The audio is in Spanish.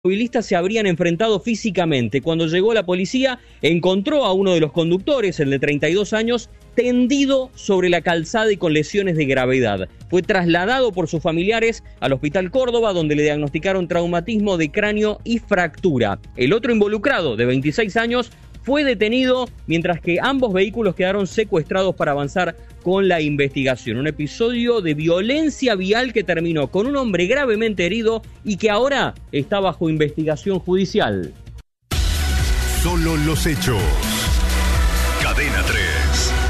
automovilistas se habrían enfrentado físicamente. Cuando llegó la policía, encontró a uno de los conductores, el de 32 años, tendido sobre la calzada y con lesiones de gravedad. Fue trasladado por sus familiares al Hospital Córdoba, donde le diagnosticaron traumatismo de cráneo y fractura. El otro involucrado, de 26 años, fue detenido, mientras que ambos vehículos quedaron secuestrados para avanzar con la investigación. Un episodio de violencia vial que terminó con un hombre gravemente herido y que ahora está bajo investigación judicial. Solo los hechos.